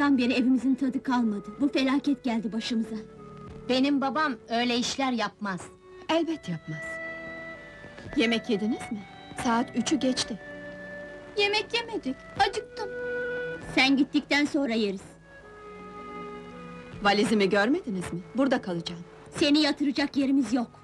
gittiğinden beri evimizin tadı kalmadı. Bu felaket geldi başımıza. Benim babam öyle işler yapmaz. Elbet yapmaz. Yemek yediniz mi? Saat 3'ü geçti. Yemek yemedik, acıktım. Sen gittikten sonra yeriz. Valizimi görmediniz mi? Burada kalacağım. Seni yatıracak yerimiz yok.